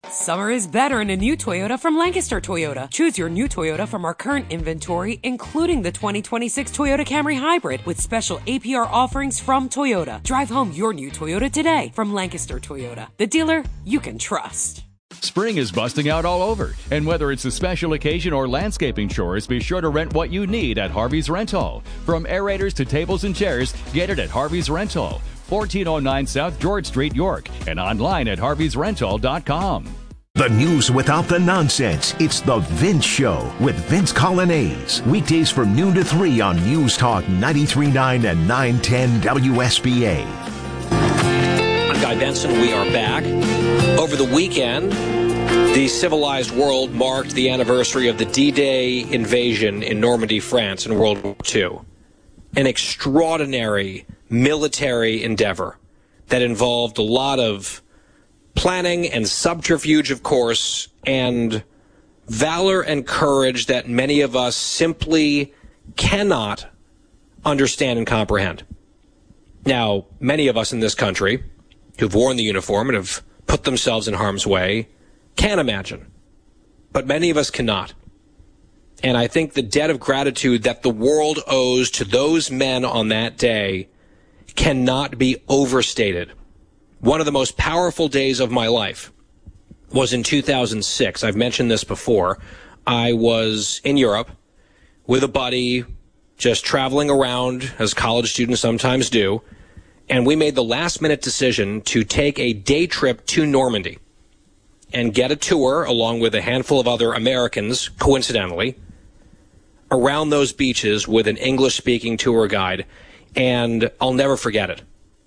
Summer is better in a new Toyota from Lancaster Toyota. Choose your new Toyota from our current inventory, including the 2026 Toyota Camry Hybrid with special APR offerings from Toyota. Drive home your new Toyota today from Lancaster Toyota, the dealer you can trust. Spring is busting out all over, and whether it's a special occasion or landscaping chores, be sure to rent what you need at Harvey's Rental. From aerators to tables and chairs, get it at Harvey's Rental, 1409 South George Street, York, and online at harveysrental.com. The news without the nonsense. It's The Vince Show with Vince Colonnese. Weekdays from noon to 3 on News Talk 93.9 and 910 WSBA. I'm Guy Benson. We are back. Over the weekend, the civilized world marked the anniversary of the D-Day invasion in Normandy, France in World War II. An extraordinary military endeavor that involved a lot of planning and subterfuge, of course, and valor and courage that many of us simply cannot understand and comprehend. Now, many of us in this country who've worn the uniform and have put themselves in harm's way can imagine, but many of us cannot. And I think the debt of gratitude that the world owes to those men on that day cannot be overstated. One of the most powerful days of my life was in 2006. I've mentioned this before. I was in Europe with a buddy, just traveling around as college students sometimes do, and we made the last-minute decision to take a day trip to Normandy and get a tour, along with a handful of other Americans, coincidentally, around those beaches with an English-speaking tour guide, and I'll never forget it.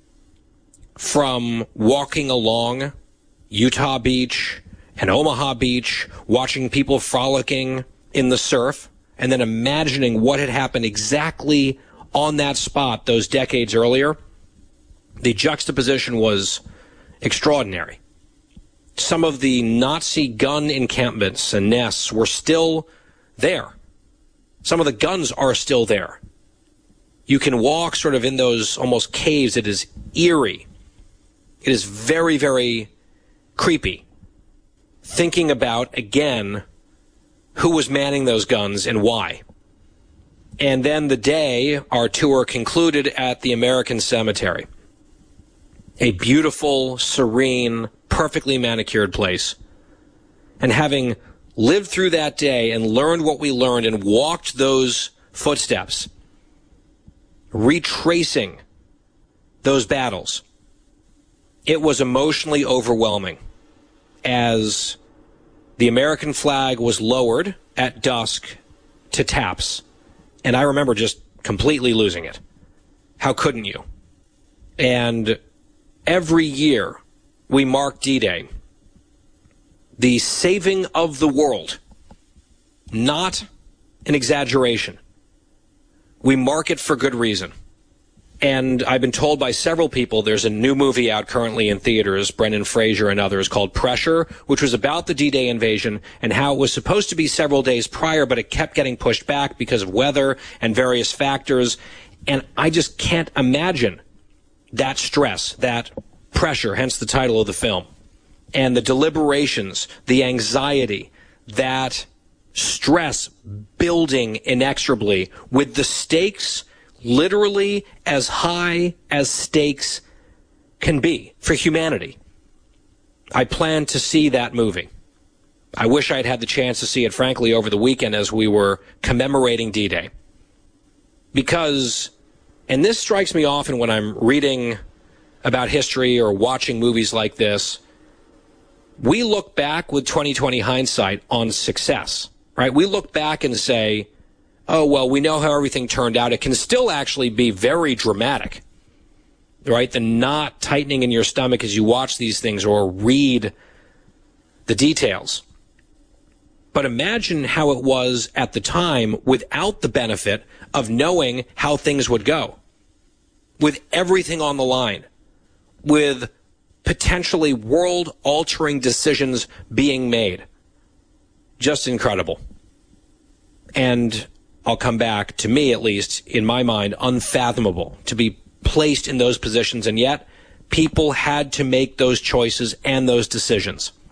From walking along Utah Beach and Omaha Beach, watching people frolicking in the surf, and then imagining what had happened exactly on that spot those decades earlier, the juxtaposition was extraordinary. Some of the Nazi gun encampments and nests were still there. Some of the guns are still there. You can walk sort of in those almost caves. It is eerie. It is very, very creepy. Thinking about, again, who was manning those guns and why. And then the day our tour concluded at the American Cemetery. A beautiful, serene, perfectly manicured place. And having lived through that day and learned what we learned and walked those footsteps, retracing those battles, it was emotionally overwhelming as the American flag was lowered at dusk to taps. And I remember just completely losing it. How couldn't you? And every year we mark D-Day, the saving of the world, not an exaggeration. We mark it for good reason. And I've been told by several people there's a new movie out currently in theaters, Brendan Fraser and others, called Pressure, which was about the D-Day invasion and how it was supposed to be several days prior, but it kept getting pushed back because of weather and various factors. And I just can't imagine that stress, that pressure, hence the title of the film, and the deliberations, the anxiety, that stress building inexorably with the stakes literally as high as stakes can be for humanity. I plan to see that movie. I wish I'd had the chance to see it, frankly, over the weekend as we were commemorating D-Day. Because, and this strikes me often when I'm reading about history or watching movies like this, we look back with 20/20 hindsight on success, right? We look back and say, oh, well, we know how everything turned out. It can still actually be very dramatic, right? The knot tightening in your stomach as you watch these things or read the details. But imagine how it was at the time without the benefit of knowing how things would go, with everything on the line, with potentially world-altering decisions being made. Just incredible. And I'll come back, to me at least, in my mind, unfathomable to be placed in those positions. And yet, people had to make those choices and those decisions.